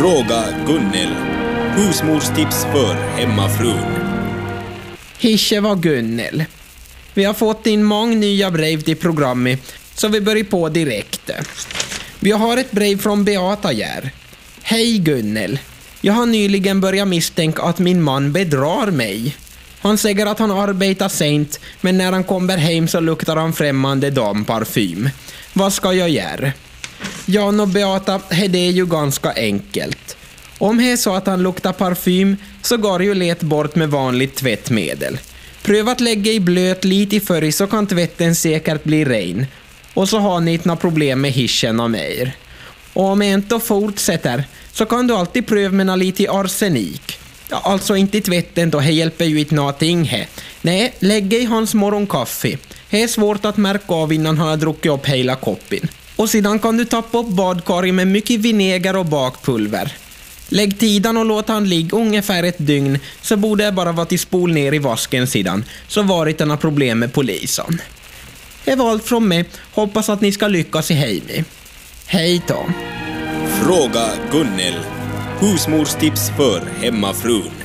Fråga Gunnel. Husmorstips för hemmafrun. Hische var Gunnel. Vi har fått in många nya brev till programmet, så vi börjar på direkt. Vi har ett brev från Beata här. Hej Gunnel. Jag har nyligen börjat misstänka att min man bedrar mig. Han säger att han arbetar sent, men när han kommer hem så luktar han främmande damparfym. Vad ska jag göra? Jan och Beata, det är ju ganska enkelt. Om det är så att han luktar parfym så går ju let bort med vanligt tvättmedel. Pröva att lägga i blöt lite förr så kan tvätten säkert bli ren. Och så har ni inte problem med hischen och mer. Och om jag inte fortsätter så kan du alltid pröva med lite arsenik. Ja, alltså inte i tvätten då, det hjälper ju inte någonting här. Nej, lägg i hans morgonkaffe. Det är svårt att märka av innan han har druckit upp hela koppen. Och sedan kan du tappa upp badkaret med mycket vinäger och bakpulver. Lägg tiden och låt han ligga ungefär ett dygn, så borde det bara vara till spol ner i vasken sedan, så varit några problem med polisen. Det var allt från mig. Hoppas att ni ska lyckas i hejme. Hej då. Fråga Gunnel. Husmorstips för hemmafrun.